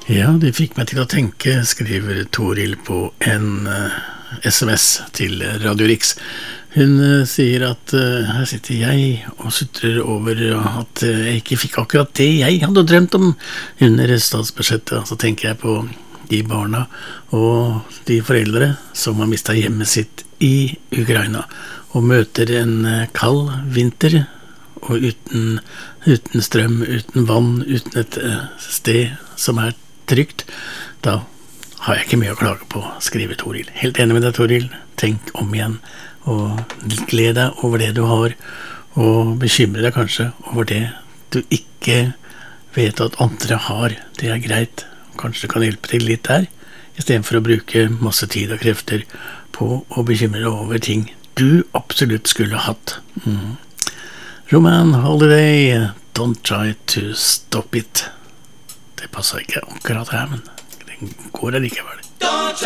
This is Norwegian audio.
Ja, det fikk meg til å tenke, skriver Toril på en SMS til Radio Rix. Hun sier at her sitter jeg og sutrer over at jeg ikke fikk akkurat det jeg hadde drømt om under statsbudsjettet. Så tenker jeg på de barna og de foreldre som har mistet hjemmet sitt i Ukraina og møter en kald vinter og uten strøm, uten vann, uten et sted som er trygt. Da har jeg ikke mye å klage på, skriver Toril. Helt enig med deg, Toril. Tenk om igjen, og gled deg over det du har, og bekymre deg kanskje over det du ikke vet at andre har. Det er greit. Kanskje du kan hjelpe til litt der, i stedet for å bruke masse tid og krefter på å bekymre deg over ting du absolutt skulle hatt. Roman Holiday, Don't Try to Stop It. Det passer ikke akkurat her, men det går allikevel.